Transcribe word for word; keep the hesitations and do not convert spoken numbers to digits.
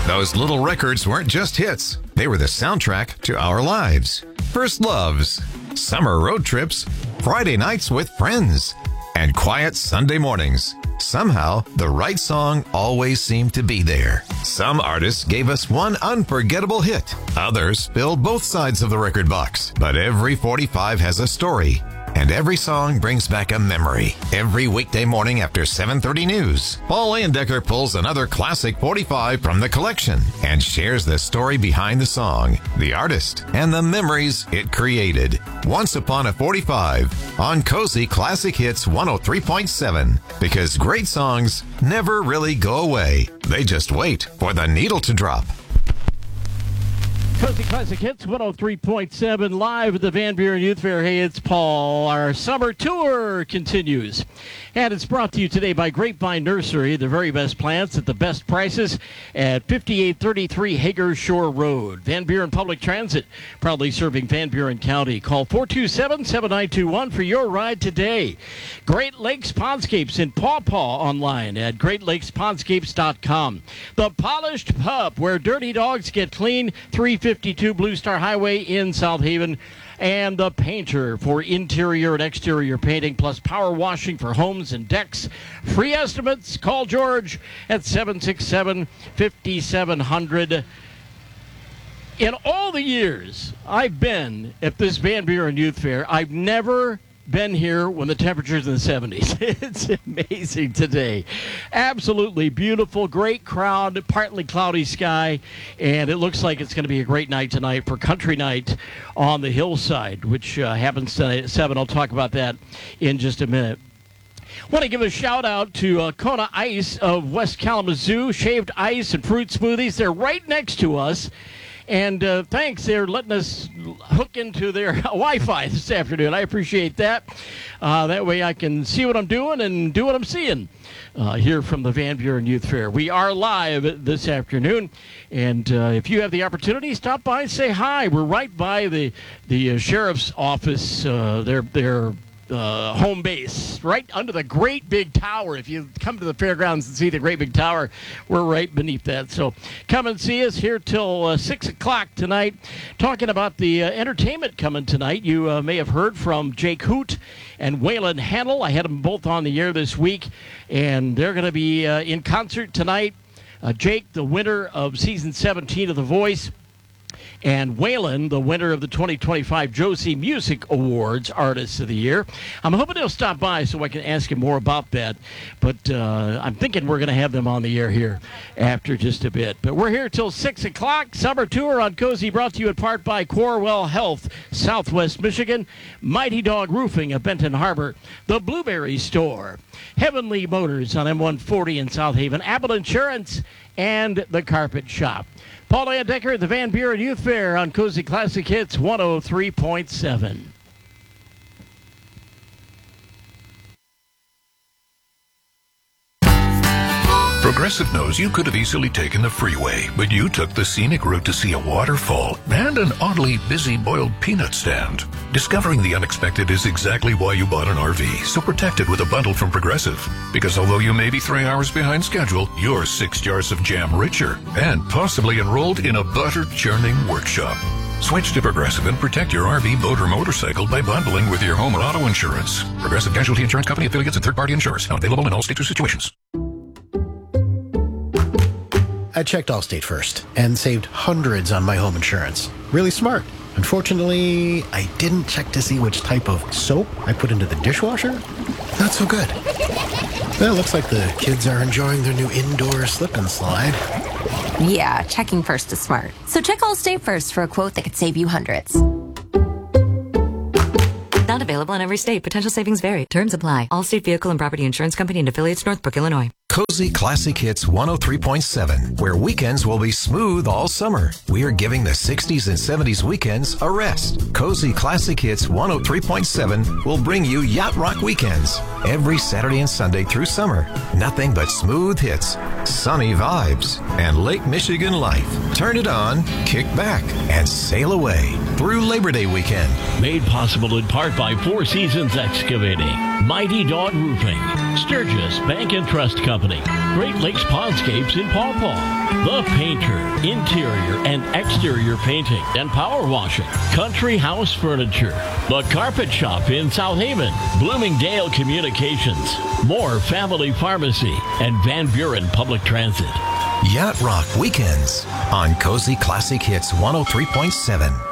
Those little records weren't just hits. They were the soundtrack to our lives. First loves, summer road trips, Friday nights with friends, and quiet Sunday mornings. Somehow, the right song always seemed to be there. Some artists gave us one unforgettable hit. Others filled both sides of the record box. But every forty-five has a story. And every song brings back a memory. Every weekday morning after seven thirty news, Paul Leyendecker pulls another classic forty-five from the collection and shares the story behind the song, the artist, and the memories it created. Once Upon a forty-five on Cozy Classic Hits one oh three point seven. Because great songs never really go away. They just wait for the needle to drop. Cozy Classic Hits one oh three point seven live at the Van Buren Youth Fair. Hey, it's Paul. Our summer tour continues. And it's brought to you today by Grapevine Nursery, the very best plants at the best prices at fifty-eight thirty-three Hager Shore Road. Van Buren Public Transit, proudly serving Van Buren County. Call four two seven, seven nine two one for your ride today. Great Lakes Pondscapes in Paw Paw online at great lakes pondscapes dot com. The Polished Pup, where dirty dogs get clean, three fifty-two Blue Star Highway in South Haven. And The Painter for interior and exterior painting, plus power washing for homes and decks. Free estimates. Call George at seven six seven, five seven zero zero. In all the years I've been at this Van Buren Youth Fair, I've never been here when the temperature's in the seventies. It's amazing today. Absolutely beautiful, great crowd, partly cloudy sky, and it looks like it's going to be a great night tonight for Country Night on the Hillside, which uh, happens tonight at seven. I'll talk about that in just a minute. Want to give a shout out to uh, Kona Ice of West Kalamazoo, shaved ice and fruit smoothies. They're right next to us. And uh, thanks, they're letting us hook into their Wi-Fi this afternoon. I appreciate that. Uh, that way I can see what I'm doing and do what I'm seeing uh, here from the Van Buren Youth Fair. We are live this afternoon, and uh, if you have the opportunity, stop by and say hi. We're right by the the uh, sheriff's office. Uh, they're they're Uh, home base, right under the great big tower. If you come to the fairgrounds and see the great big tower, we're right beneath that. So come and see us here till uh, six o'clock tonight, talking about the uh, entertainment coming tonight. You uh, may have heard from Jake Hoot and Waylon Hannell. I had them both on the air this week, and they're going to be uh, in concert tonight. Uh, Jake, the winner of season seventeen of The Voice, and Waylon, the winner of the twenty twenty-five Josie Music Awards Artist of the Year. I'm hoping he'll stop by so I can ask him more about that. But uh, I'm thinking we're going to have them on the air here after just a bit. But we're here till six o'clock. Summer Tour on Cozy, brought to you in part by Corewell Health, Southwest Michigan, Mighty Dog Roofing of Benton Harbor, The Blueberry Store, Heavenly Motors on M one forty in South Haven, Apple Insurance, and The Carpet Shop. Paul Leyendecker at the Van Buren Youth Fair on Cozy Classic Hits one oh three point seven. Progressive knows you could have easily taken the freeway, but you took the scenic route to see a waterfall and an oddly busy boiled peanut stand. Discovering the unexpected is exactly why you bought an R V, so protect it with a bundle from Progressive. Because although you may be three hours behind schedule, you're six jars of jam richer and possibly enrolled in a butter-churning workshop. Switch to Progressive and protect your R V, boat, or motorcycle by bundling with your home or auto insurance. Progressive Casualty Insurance Company, affiliates, and third-party insurers. Not available in all states or situations. I checked Allstate first and saved hundreds on my home insurance. Really smart. Unfortunately, I didn't check to see which type of soap I put into the dishwasher. Not so good. Well, it looks like the kids are enjoying their new indoor slip and slide. Yeah, checking first is smart. So check Allstate first for a quote that could save you hundreds. Not available in every state. Potential savings vary. Terms apply. Allstate Vehicle and Property Insurance Company and affiliates, Northbrook, Illinois. Cozy Classic Hits one oh three point seven, where weekends will be smooth all summer. We're giving the sixties and seventies weekends a rest. Cozy Classic Hits one oh three point seven will bring you Yacht Rock weekends every Saturday and Sunday through summer. Nothing but smooth hits, sunny vibes, and Lake Michigan life. Turn it on, kick back, and sail away. through Labor Day weekend. Made possible in part by Four Seasons Excavating, Mighty Dog Roofing, Sturgis Bank and Trust Company, Great Lakes Pondscapes in Paw Paw, The Painter, interior and exterior painting and power washing, Country House Furniture, The Carpet Shop in South Haven, Bloomingdale Communications, Moore Family Pharmacy, and Van Buren Public Transit. Yacht Rock Weekends on Cozy Classic Hits one oh three point seven.